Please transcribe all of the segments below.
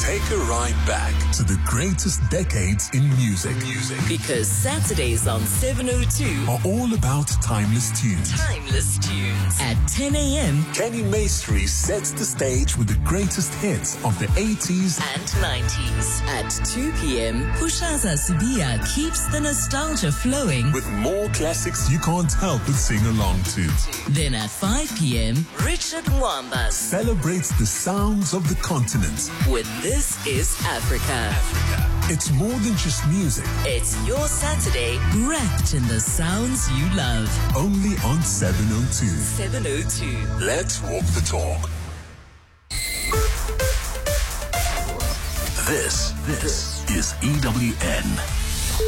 Take a ride back to the greatest decades in music. Because Saturdays on 702 are all about timeless tunes. At 10 a.m. Kenny Maestri sets the stage with the greatest hits of the 80s and 90s. At 2 p.m., Pushaza Sibia keeps the nostalgia flowing with more classics you can't help but sing along to. Then at 5 p.m., Richard Mwamba celebrates the sounds of the continent with This Is Africa. It's more than just music. It's your Saturday wrapped in the sounds you love. Only on 702. 702. Let's walk the talk. This is EWN.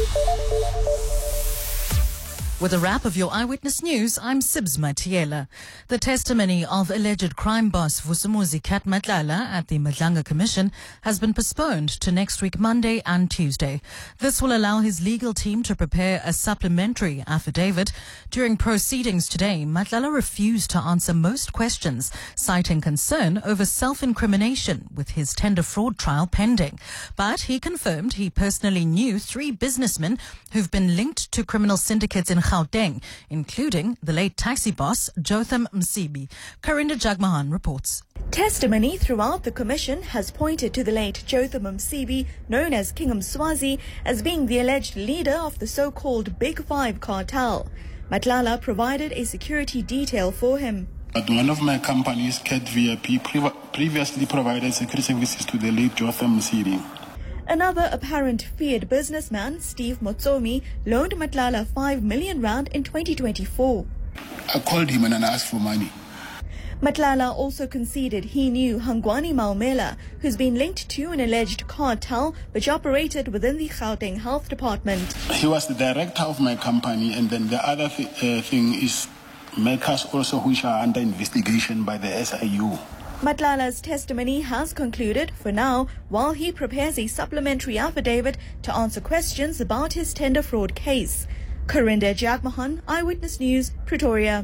With a wrap of your Eyewitness News, I'm Sibs Matiela. The testimony of alleged crime boss Vusumuzi Kat Matlala at the Madlanga Commission has been postponed to next week, Monday and Tuesday. This will allow his legal team to prepare a supplementary affidavit. During proceedings today, Matlala refused to answer most questions, citing concern over self-incrimination with his tender fraud trial pending. But he confirmed he personally knew 3 businessmen who've been linked to criminal syndicates in Gauteng, including the late taxi boss Jotham Msibi. Karinda Jagmahan reports. Testimony throughout the commission has pointed to the late Jotham Msibi, known as King Mswazi, as being the alleged leader of the so-called Big Five cartel. Matlala provided a security detail for him. But one of my companies, Cat VIP, previously provided security services to the late Jotham Msibi. Another apparent feared businessman, Steve Motsomi, loaned Matlala 5 million rand in 2024. I called him and I asked for money. Matlala also conceded he knew Hangwani Maumela, who's been linked to an alleged cartel which operated within the Gauteng Health Department. He was the director of my company, and then the other thing is makers also which are under investigation by the SIU. Matlala's testimony has concluded for now while he prepares a supplementary affidavit to answer questions about his tender fraud case. Karinda Jagmahan, Eyewitness News, Pretoria.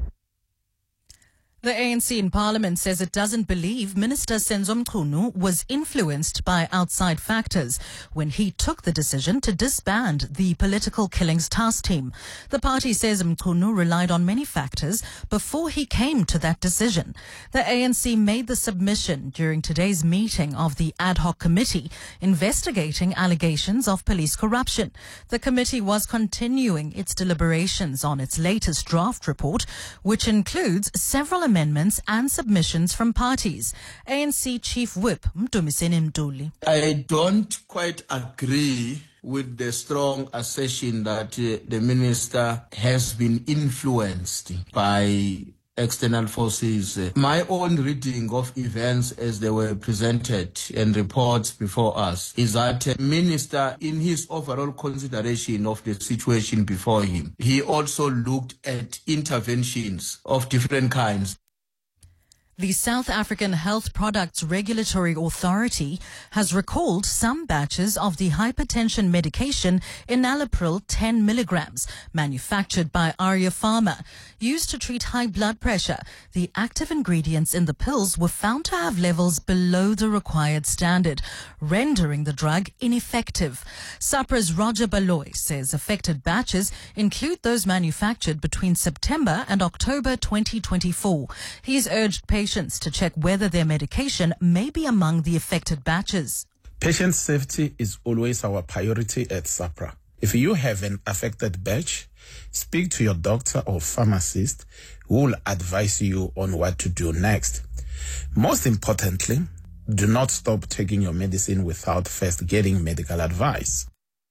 The ANC in Parliament says it doesn't believe Minister Senzo Mchunu was influenced by outside factors when he took the decision to disband the Political Killings Task Team. The party says Mchunu relied on many factors before he came to that decision. The ANC made the submission during today's meeting of the ad hoc committee investigating allegations of police corruption. The committee was continuing its deliberations on its latest draft report, which includes several amendments and submissions from parties. ANC Chief Whip Mdumiseni Mduli. I don't quite agree with the strong assertion that the minister has been influenced by external forces. My own reading of events as they were presented and reports before us is that the minister, in his overall consideration of the situation before him, he also looked at interventions of different kinds. The South African Health Products Regulatory Authority has recalled some batches of the hypertension medication enalapril 10 milligrams, manufactured by Arya Pharma. Used to treat high blood pressure, the active ingredients in the pills were found to have levels below the required standard, rendering the drug ineffective. SAPRA's Roger Baloy says affected batches include those manufactured between September and October 2024. He's urged patients to check whether their medication may be among the affected batches. Patient safety is always our priority at SAPRA. If you have an affected batch, speak to your doctor or pharmacist who will advise you on what to do next. Most importantly, do not stop taking your medicine without first getting medical advice.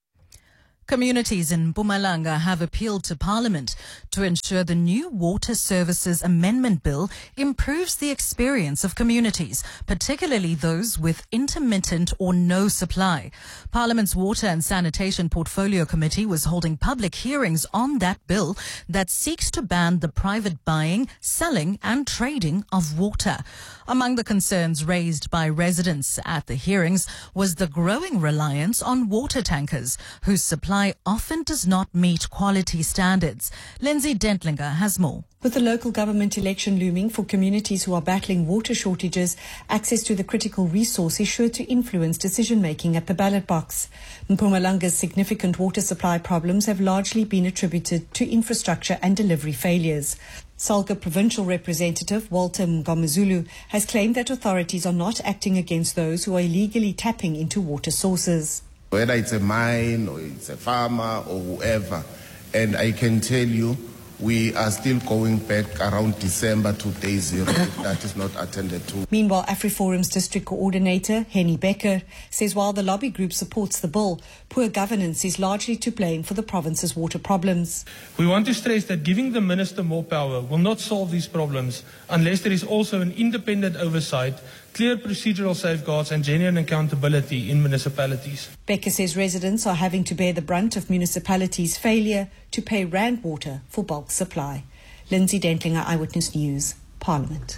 Communities in Mpumalanga have appealed to Parliament to ensure the new Water Services Amendment Bill improves the experience of communities, particularly those with intermittent or no supply. Parliament's Water and Sanitation Portfolio Committee was holding public hearings on that bill that seeks to ban the private buying, selling and trading of water. Among the concerns raised by residents at the hearings was the growing reliance on water tankers, whose supply supply often does not meet quality standards. Lindsay Dentlinger has more. With the local government election looming for communities who are battling water shortages, access to the critical resource is sure to influence decision-making at the ballot box. Mpumalanga's significant water supply problems have largely been attributed to infrastructure and delivery failures. Salga Provincial Representative Walter Mngomezulu has claimed that authorities are not acting against those who are illegally tapping into water sources. Whether it's a mine or it's a farmer or whoever, and I can tell you, we are still going back around December to day zero if that is not attended to. Meanwhile, AfriForum's district coordinator, Henny Becker, says while the lobby group supports the bill, poor governance is largely to blame for the province's water problems. We want to stress that giving the minister more power will not solve these problems unless there is also an independent oversight, clear procedural safeguards and genuine accountability in municipalities. Becker says residents are having to bear the brunt of municipalities' failure to pay Rand Water for bulk supply. Lindsay Dentlinger, Eyewitness News, Parliament.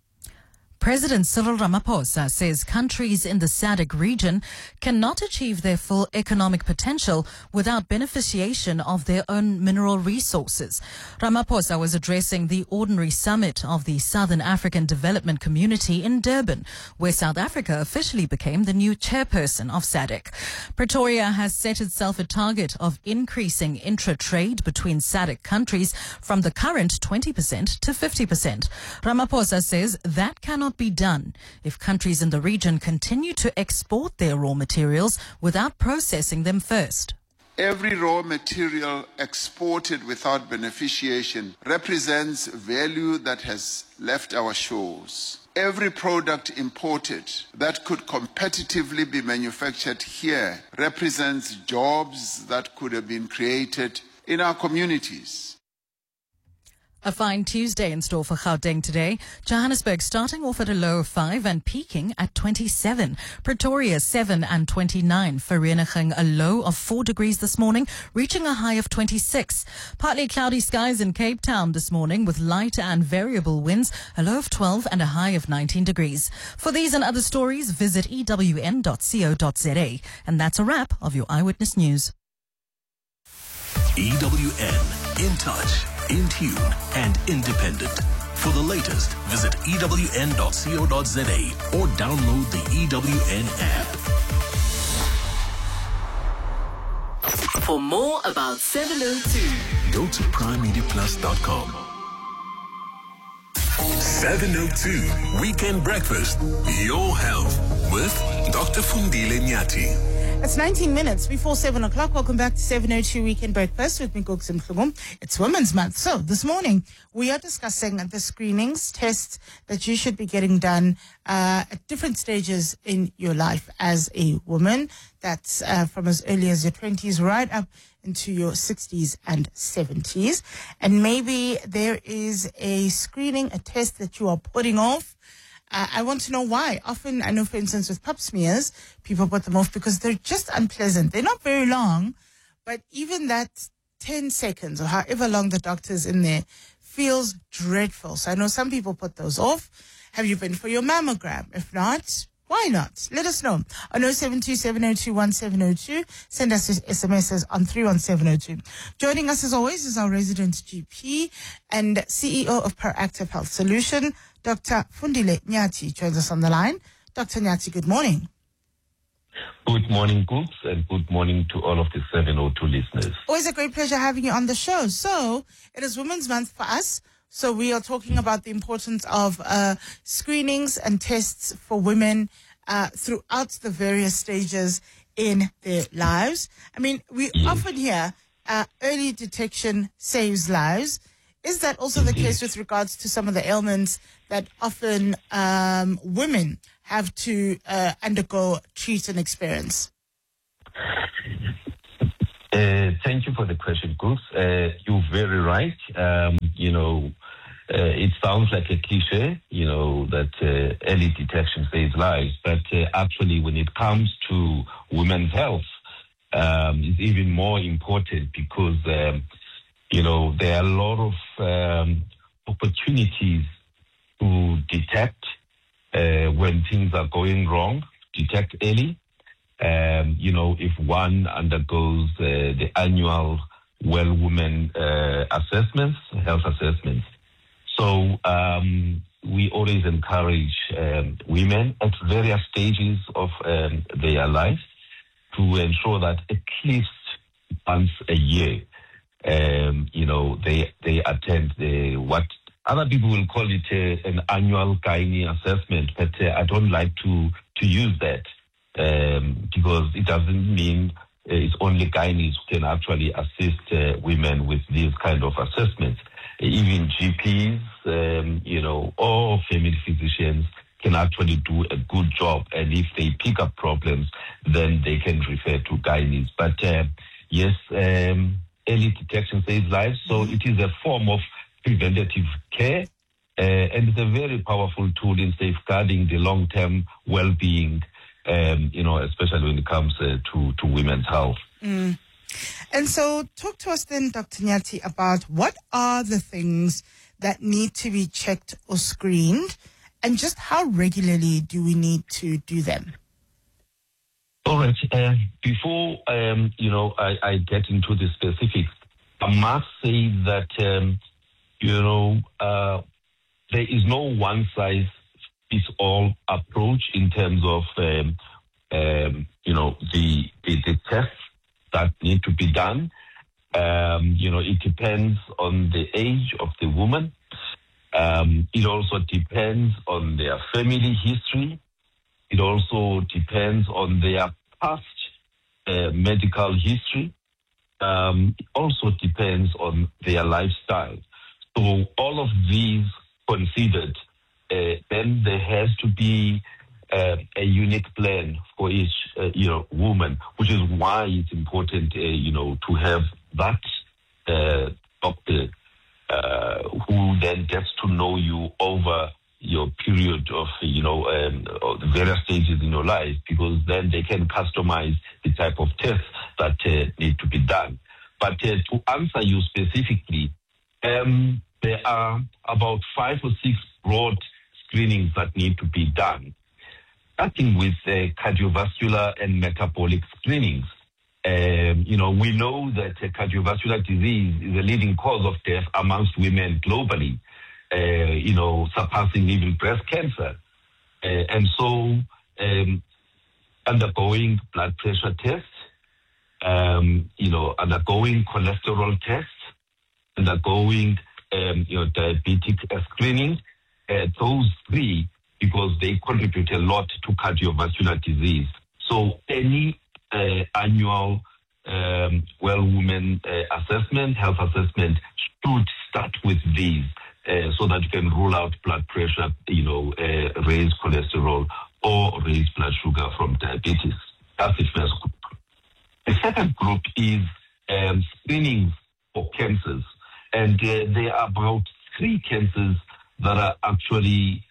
President Cyril Ramaphosa says countries in the SADC region cannot achieve their full economic potential without beneficiation of their own mineral resources. Ramaphosa was addressing the ordinary summit of the Southern African Development Community in Durban, where South Africa officially became the new chairperson of SADC. Pretoria has set itself a target of increasing intra-trade between SADC countries from the current 20% to 50%. Ramaphosa says that cannot be done if countries in the region continue to export their raw materials without processing them first. Every raw material exported without beneficiation represents value that has left our shores. Every product imported that could competitively be manufactured here represents jobs that could have been created in our communities. A fine Tuesday in store for Gauteng today. Johannesburg starting off at a low of 5 and peaking at 27. Pretoria 7 and 29. Vereeniging a low of 4 degrees this morning, reaching a high of 26. Partly cloudy skies in Cape Town this morning with light and variable winds, a low of 12 and a high of 19 degrees. For these and other stories, visit ewn.co.za. And that's a wrap of your Eyewitness News. EWN, in touch, in tune, and independent. For the latest, visit ewn.co.za or download the EWN app. For more about 702, Go to primemediaplus.com. 702 Weekend Breakfast, Your Health, with Dr. Fundile Nyati. It's 19 minutes before 7 o'clock. Welcome back to 702 Weekend Breakfast with me, Goksim Mhlugum. It's Women's Month. So this morning, we are discussing the screenings, tests that you should be getting done at different stages in your life as a woman. That's from as early as your 20s right up into your 60s and 70s. And maybe there is a screening, a test that you are putting off. I want to know why. Often, I know, for instance, with pap smears, people put them off because they're just unpleasant. They're not very long, but even that 10 seconds or however long the doctor's in there feels dreadful. So I know some people put those off. Have you been for your mammogram? If not, why not? Let us know on 072-702-1702. Send us SMSs on 31702. Joining us as always is our resident GP and CEO of Proactive Health Solution, Dr. Fundile Nyati joins us on the line. Dr. Nyati, good morning. Good morning, Goops, and good morning to all of the 702 listeners. Always a great pleasure having you on the show. So, it is Women's Month for us. So, we are talking about the importance of screenings and tests for women throughout the various stages in their lives. I mean, we often hear early detection saves lives. Is that also the case with regards to some of the ailments that often women have to undergo, treat, and experience? Thank you for the question, Goose. You're very right. It sounds like a cliche, that early detection saves lives. But actually, when it comes to women's health, it's even more important because there are a lot of opportunities to detect when things are going wrong, detect early, if one undergoes the annual Well Women assessments, health assessments. So we always encourage women at various stages of their lives to ensure that at least once a year, they attend what other people will call it an annual gynae assessment, but I don't like to use that because it doesn't mean it's only gynaes who can actually assist women with these kind of assessments. Even GPs, or family physicians can actually do a good job. And if they pick up problems, then they can refer to gynaes. But yes, early detection saves lives. So it is a form of preventative care. And it's a very powerful tool in safeguarding the long-term well-being, especially when it comes to women's health. Mm. And so talk to us then, Dr. Nyati, about what are the things that need to be checked or screened, and just how regularly do we need to do them? All right. Before, I get into the specifics, I must say that, there is no one-size-fits-all approach in terms of, the tests that need to be done. It depends on the age of the woman. It also depends on their family history. It also depends on their past medical history. It also depends on their lifestyle. So all of these considered, then there has to be a unique plan for each, woman, which is why it's important, to have that doctor who then gets to know you over your period of, the various stages in your life, because then they can customize the type of tests that need to be done. But to answer you specifically, there are about 5 or 6 broad screenings that need to be done, starting with cardiovascular and metabolic screenings. We know that cardiovascular disease is a leading cause of death amongst women globally, surpassing even breast cancer. And so undergoing blood pressure tests, undergoing cholesterol tests, undergoing diabetic screening, those 3, because they contribute a lot to cardiovascular disease. So any annual well-woman assessment, health assessment, should start with these so that you can rule out blood pressure, raised cholesterol or raised blood sugar from diabetes. That's the first group. The second group is screening for cancers. And there are about 3 cancers that are actually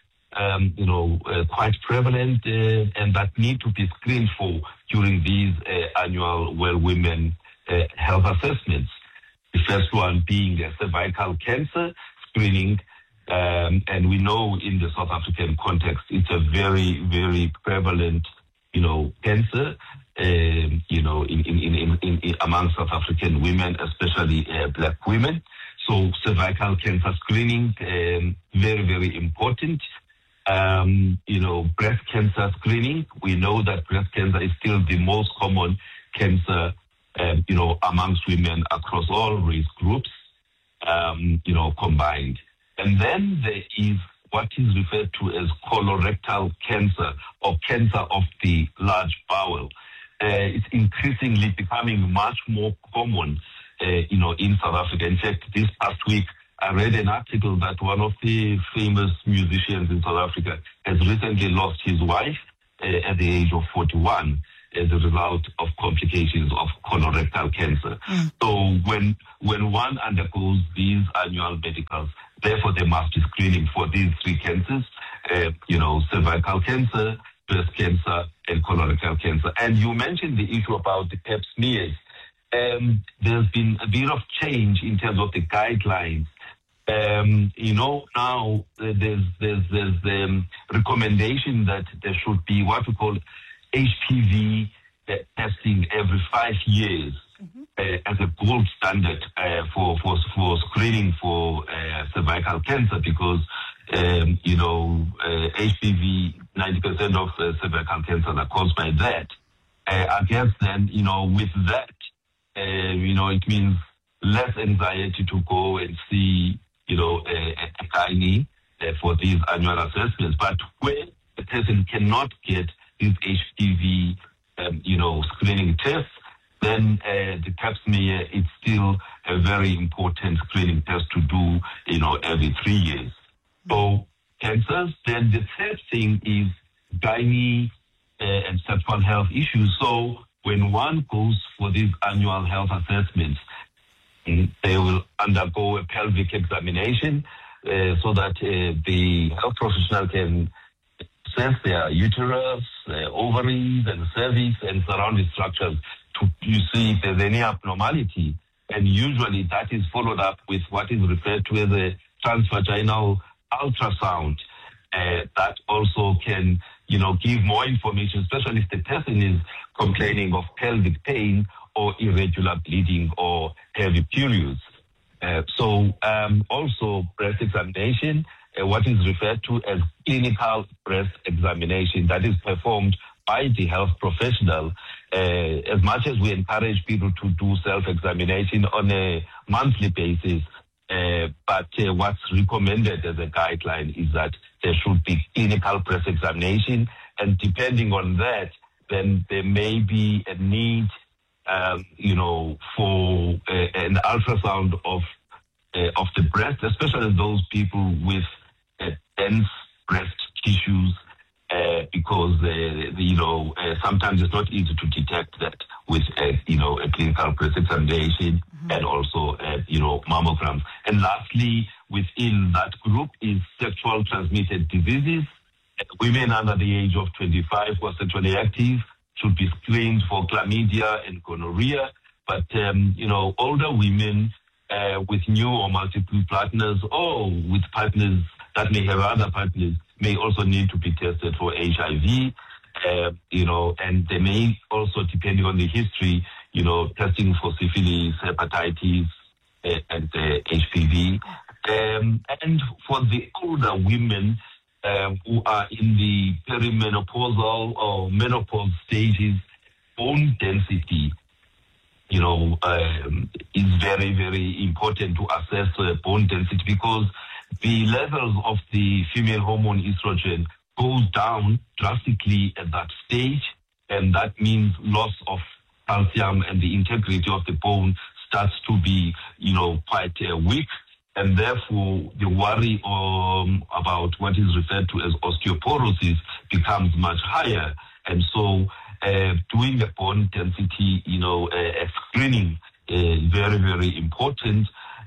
quite prevalent and that need to be screened for during these annual Well Women health assessments. The first one being cervical cancer screening, and we know in the South African context it's a very, very prevalent, cancer, in among South African women, especially Black women. So cervical cancer screening, very, very important. Breast cancer screening. We know that breast cancer is still the most common cancer, amongst women across all race groups, combined. And then there is what is referred to as colorectal cancer or cancer of the large bowel. It's increasingly becoming much more common, in South Africa. In fact, this past week, I read an article that one of the famous musicians in South Africa has recently lost his wife at the age of 41 as a result of complications of colorectal cancer. So when one undergoes these annual medicals, therefore there must be screening for these 3 cancers, cervical cancer, breast cancer, and colorectal cancer. And you mentioned the issue about the pap smears. There's been a bit of change in terms of the guidelines. Now there's the recommendation that there should be what we call HPV testing every 5 years as a gold standard for screening for cervical cancer, because HPV, 90% of cervical cancers are caused by that. I guess then, with that, it means less anxiety to go and see, a gynae for these annual assessments. But where a person cannot get these HPV, screening tests, then the pap smear is still a very important screening test to do, every 3 years. So cancers. Then the third thing is gynae and sexual health issues. So when one goes for these annual health assessments, they will undergo a pelvic examination so that the health professional can assess their uterus, ovaries, and cervix and surrounding structures to see if there's any abnormality. And usually that is followed up with what is referred to as a transvaginal ultrasound. That also can, give more information, especially if the person is complaining of pelvic pain or irregular bleeding or heavy periods. Also breast examination, what is referred to as clinical breast examination, that is performed by the health professional. As much as we encourage people to do self-examination on a monthly basis, but what's recommended as a guideline is that there should be clinical breast examination, and depending on that, then there may be a need, for an ultrasound of the breast, especially those people with dense breast tissues, because sometimes it's not easy to detect that with a clinical breast examination and also mammograms. And lastly, within that group is sexual transmitted diseases. Women under the age of 25 who are sexually active should be screened for chlamydia and gonorrhea. But older women with new or multiple partners, or with partners that may have other partners, may also need to be tested for HIV, and they may also, depending on the history, testing for syphilis, hepatitis, and HPV. And for the older women who are in the perimenopausal or menopause stages, bone density, is very, very important to assess bone density, because the levels of the female hormone estrogen goes down drastically at that stage, and that means loss of calcium, and the integrity of the bone starts to be, quite weak, and therefore the worry about what is referred to as osteoporosis becomes much higher. And so doing a bone density, screening is very, very important.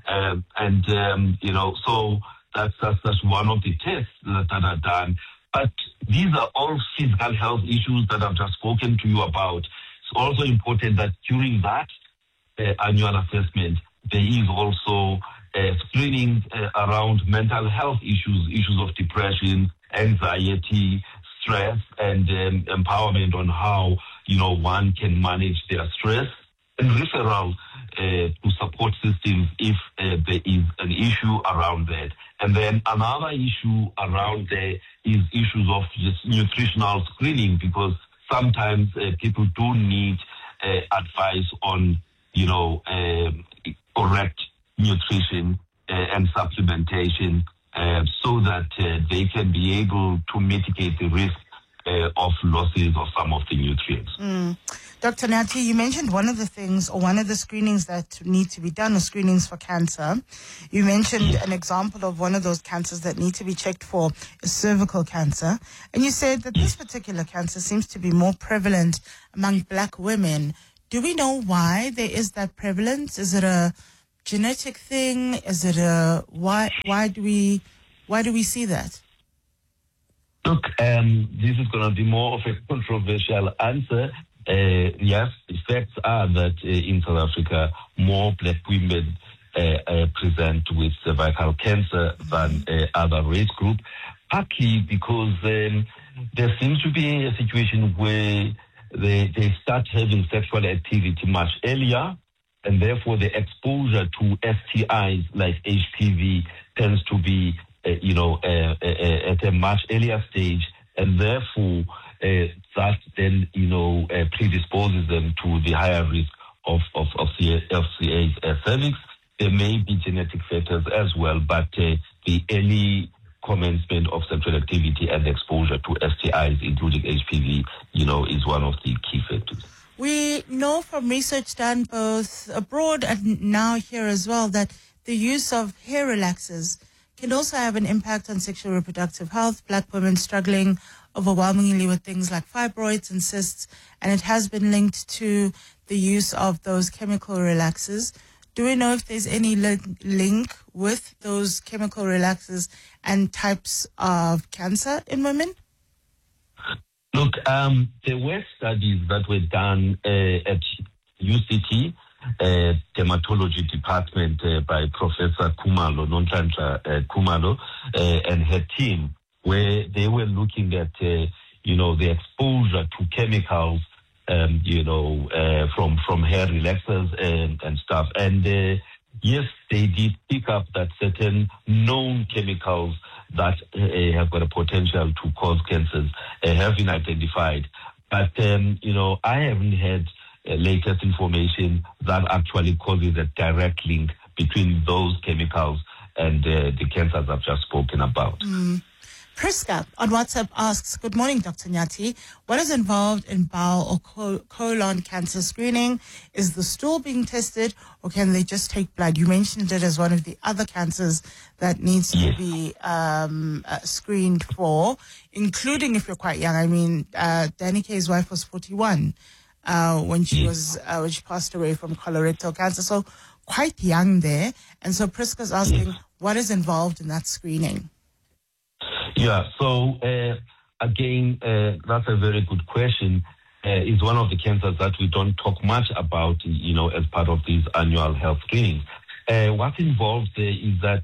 So that's one of the tests that are done. But these are all physical health issues that I've just spoken to you about. It's also important that during that annual assessment, there is also screening around mental health issues of depression, anxiety, stress, and empowerment on how, one can manage their stress, and referral to support systems if there is an issue around that. And then another issue around there is issues of just nutritional screening, because sometimes people do need advice on, correct nutrition and supplementation so that they can be able to mitigate the risk of losses of some of the nutrients. Dr. Nathi, you mentioned one of the things, or one of the screenings that need to be done, or screenings for cancer. You mentioned an example of one of those cancers that need to be checked for is cervical cancer. And you said that this particular cancer seems to be more prevalent among black women. Do we know why there is that prevalence? Is it a genetic thing? Is it why do we see that? Look, this is going to be more of a controversial answer. Yes, the facts are that in South Africa, more black women present with cervical cancer than other race group, partly because there seems to be a situation where they start having sexual activity much earlier, and therefore the exposure to STIs like HPV tends to be, at a much earlier stage, and therefore that then, predisposes them to the higher risk of FCA cervix. There may be genetic factors as well, but the early commencement of sexual activity and exposure to STIs, including HPV, is one of the key factors. We know from research done both abroad and now here as well that the use of hair relaxers can also have an impact on sexual reproductive health. Black women struggling overwhelmingly with things like fibroids and cysts, and it has been linked to the use of those chemical relaxers. Do we know if there's any link with those chemical relaxers and types of cancer in women? Look, there were studies that were done at UCT, dermatology department by Professor Kumalo, Nonhlanhla Kumalo, and her team, where they were looking at, the exposure to chemicals, from hair relaxers and stuff. And yes, they did pick up that certain known chemicals that have got a potential to cause cancers have been identified. But, I haven't had latest information that actually causes a direct link between those chemicals and the cancers I've just spoken about. Priska on WhatsApp asks, good morning, Dr. Nyati. What is involved in bowel or colon cancer screening? Is the stool being tested, or can they just take blood? You mentioned it as one of the other cancers that needs to be screened for, including if you're quite young. I mean, Danike's wife was 41 when she passed away from colorectal cancer, so quite young there. And so Priska's asking, what is involved in that screening? Yeah, so again, that's a very good question. It's one of the cancers that we don't talk much about, as part of these annual health screenings. What's involved there is that,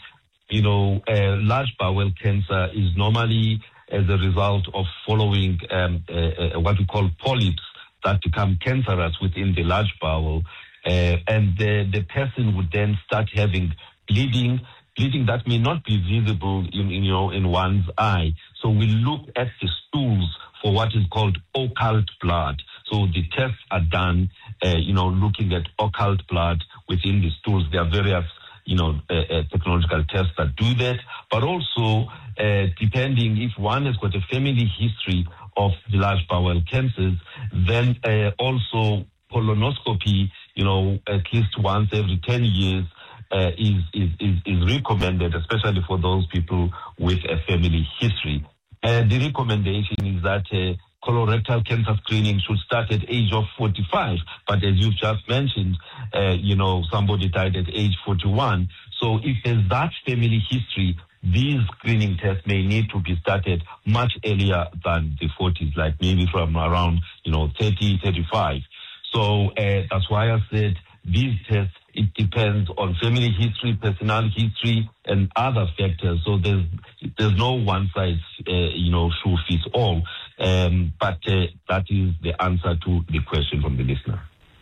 large bowel cancer is normally as a result of following what we call polyps that become cancerous within the large bowel, and the person would then start having bleeding that may not be visible in one's eye. So we look at the stools for what is called occult blood. So the tests are done, looking at occult blood within the stools. There are various, technological tests that do that. But also, depending if one has got a family history of the large bowel cancers, then also colonoscopy, at least once every 10 years, is recommended, especially for those people with a family history. The recommendation is that colorectal cancer screening should start at age of 45, but as you've just mentioned, somebody died at age 41. So if there's that family history, these screening tests may need to be started much earlier than the 40s, like maybe from around, 30, 35. So that's why I said these tests, it depends on family history, personal history, and other factors. So there's no one size, shoe fits all. But that is the answer to the question from the listener.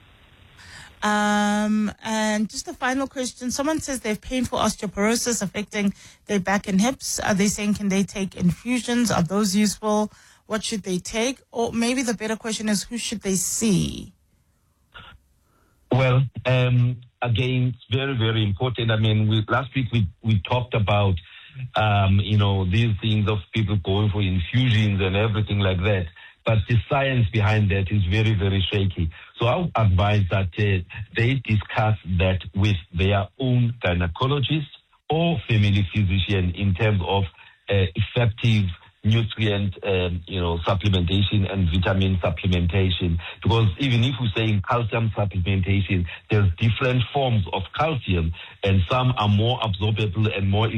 And just a final question. Someone says they have painful osteoporosis affecting their back and hips. Are they saying, can they take infusions? Are those useful? What should they take? Or maybe the better question is, who should they see? Well, again, it's very, very important. I mean, last week we talked about, these things of people going for infusions and everything like that. But the science behind that is very, very shaky. So I would advise that they discuss that with their own gynecologist or family physician in terms of effective nutrient, supplementation and vitamin supplementation. Because even if we're saying calcium supplementation, there's different forms of calcium, and some are more absorbable and more